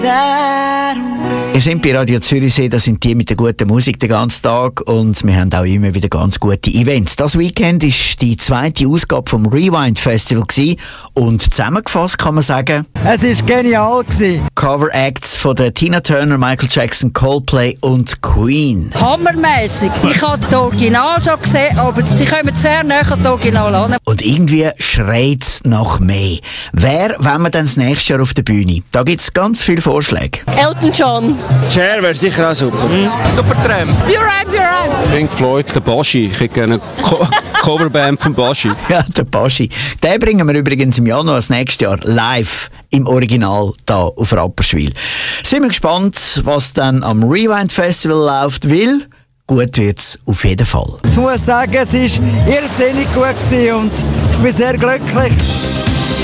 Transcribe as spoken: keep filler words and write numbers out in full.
Wir sind bei Radio Zürichsee, das sind die mit der guten Musik den ganzen Tag und wir haben auch immer wieder ganz gute Events. Das Weekend war die zweite Ausgabe vom Rewind Festival gewesen und zusammengefasst kann man sagen, es war genial gewesen. Cover Acts von der Tina Turner, Michael Jackson, Coldplay und Queen. Hammermäßig. Ich habe das Original schon gesehen, aber sie kommen sehr nah an das Original an. Und irgendwie schreit es nach mehr. Wer wollen wir denn das nächste Jahr auf der Bühne? Da gibt es ganz viele Vorschläge. Elton John. Cher wäre sicher auch super. Mhm. Supertramp. Duran Duran. Pink Floyd. Der Baschi. Ich hätte gerne eine Co- Coverband von Baschi. Ja, der Baschi. Den bringen wir übrigens im Januar das nächste Jahr live im Original da auf Rapperswil. Sind wir gespannt, was dann am Rewind Festival läuft, weil gut wird's auf jeden Fall. Ich muss sagen, es war irrsinnig gut gewesen und ich bin sehr glücklich.